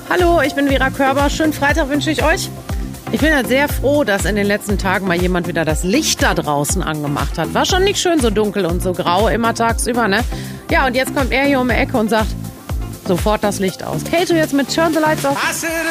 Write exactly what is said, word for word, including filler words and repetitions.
Hallo, ich bin Vera Körber. Schönen Freitag wünsche ich euch. Ich bin halt sehr froh, dass in den letzten Tagen mal jemand wieder das Licht da draußen angemacht hat. War schon nicht schön so dunkel und so grau immer tagsüber, ne? Ja, und jetzt kommt er hier um die Ecke und sagt, sofort das Licht aus. Kato jetzt mit Turn the Lights Off.